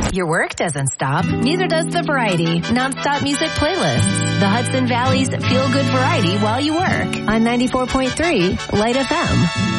Your work doesn't stop. Neither does the Variety nonstop music playlist. The Hudson Valley's feel-good variety while you work on 94.3 Light FM.